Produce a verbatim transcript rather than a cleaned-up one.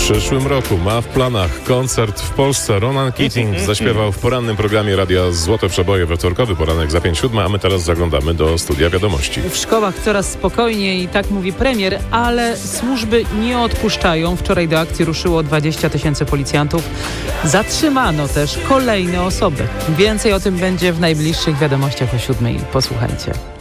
przyszłym roku ma w planach koncert w Polsce. Ronan Keating zaśpiewał w porannym programie Radia Złote Przeboje we wtorkowy poranek za pięć siódma, a my teraz zaglądamy do studia wiadomości. W szkołach coraz spokojniej, tak mówi premier, ale służby nie odpuszczają. Wczoraj do akcji ruszyło dwadzieścia tysięcy policjantów. Zatrzymano też kolejne osoby. Więcej o tym będzie w najbliższych wiadomościach o siódmej. Posłuchajcie.